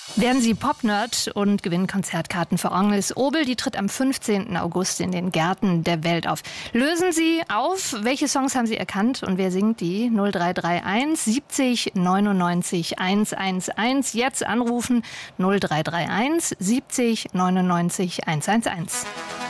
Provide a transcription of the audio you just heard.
Werden Sie Pop-Nerd und gewinnen Konzertkarten für Agnes Obel. Die tritt am 15. August in den Gärten der Welt auf. Lösen Sie auf, welche Songs haben Sie erkannt und wer singt die? 0331 70 99 111. Jetzt anrufen 0331 70 99 111.